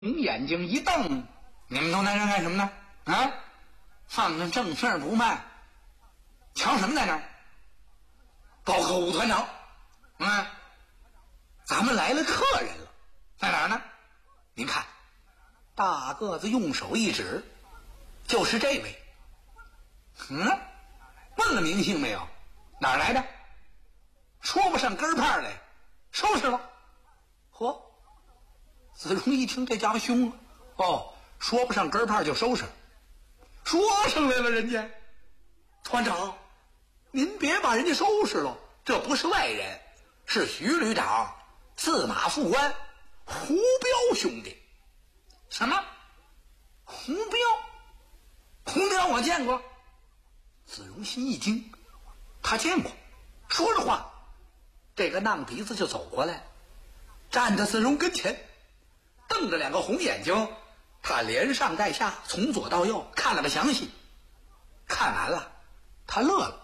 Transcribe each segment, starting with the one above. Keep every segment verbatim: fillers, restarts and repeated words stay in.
眼睛一瞪，你们都在这干什么呢？啊，放着正事儿不办，瞧什么在那儿？报告武团长，啊，咱们来了客人了，在哪儿呢？您看，大个子用手一指，就是这位。嗯，问了名姓没有？哪儿来的？说不上根派来，收拾了。嚯！子荣一听这家伙凶了，哦，说不上根派就收拾，说上来了人家。团长，您别把人家收拾了，这不是外人，是徐旅长，司马副官胡彪兄弟。什么？胡彪？胡彪我见过。子荣心一惊，他见过。说着话，这个浪鼻子就走过来，站在子荣跟前，瞪着两个红眼睛，他连上带下，从左到右看了个详细。看完了，他乐了，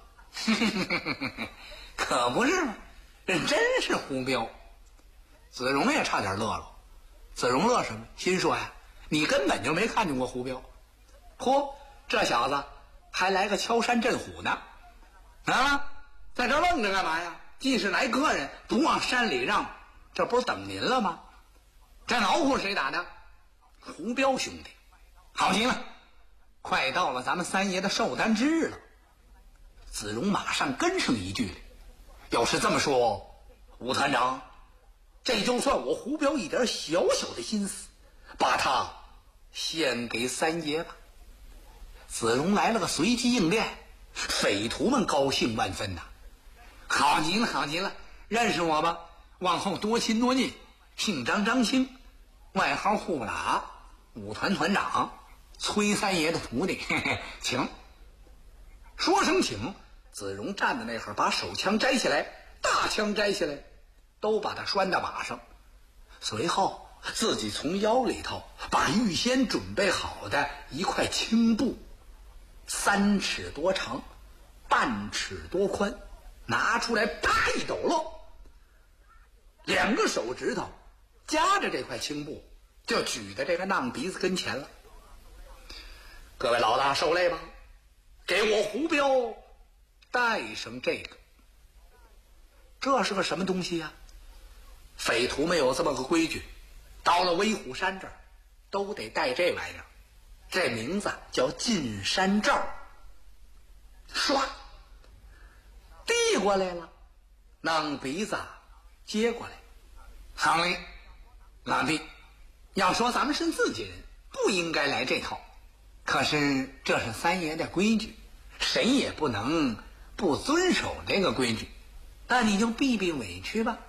可不是嘛，这真是胡彪。子荣也差点乐了。子荣乐什么？心说呀，你根本就没看见过胡彪。嚯，这小子还来个敲山震虎呢！啊，在这愣着干嘛呀？既是来客人，不往山里让，这不是等您了吗？这老虎谁打的？胡彪兄弟。好极了，快到了咱们三爷的寿诞日了。子荣马上跟上一句：要是这么说，吴团长，这就算我胡彪一点小小的心思，把他献给三爷吧。子荣来了个随机应变，匪徒们高兴万分呐、啊！好极了，好极了，认识我吧，往后多亲多近，姓张张清，外号呼喇，武团团长，崔三爷的徒弟，嘿嘿，请。说声请，子荣站在那会儿，把手枪摘下来，大枪摘下来，都把他拴到马上，随后自己从腰里头把预先准备好的一块青布，三尺多长，半尺多宽，拿出来，啪一抖落，两个手指头夹着这块青布，就举在这个浪鼻子跟前了。各位老大受累吧，给我胡彪带上这个。这是个什么东西呀、啊？匪徒们有这么个规矩，到了威虎山这儿都得带这玩意儿，这名字叫进山罩。唰，递过来了，浪鼻子接过来。好嘞，老弟，要说咱们是自己人，不应该来这套，可是这是三爷的规矩，谁也不能不遵守这个规矩，那你就避避委屈吧。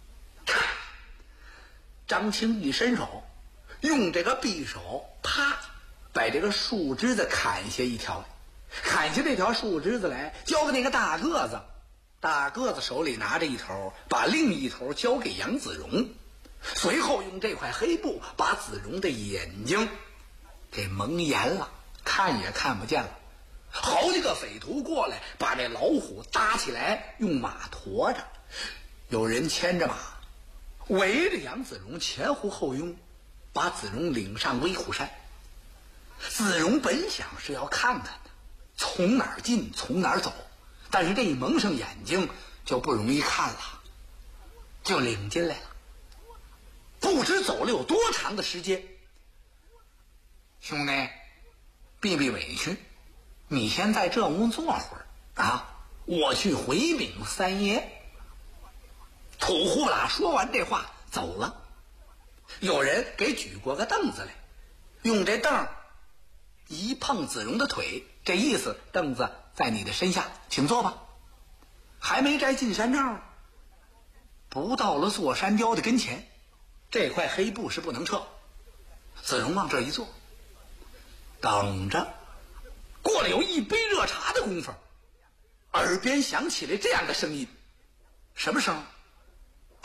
张青一伸手，用这个匕首啪把这个树枝子砍下一条，砍下这条树枝子来，交给那个大个子，大个子手里拿着一头，把另一头交给杨子荣，随后用这块黑布把子荣的眼睛给蒙严了，看也看不见了。好几个匪徒过来，把这老虎搭起来，用马驮着，有人牵着马，围着杨子荣前呼后拥，把子荣领上威虎山。子荣本想是要看看的，从哪儿进从哪儿走，但是这一蒙上眼睛就不容易看了，就领进来了。不知走了有多长的时间，兄弟，避避委屈，你先在这屋坐会儿啊，我去回禀三爷。土呼啦说完这话走了。有人给举过个凳子来，用这凳一碰子荣的腿，这意思凳子在你的身下，请坐吧。还没摘进山罩，不到了座山雕的跟前，这块黑布是不能撤。子荣往这一坐，等着。过了有一杯热茶的功夫，耳边响起来这样的声音，什么声？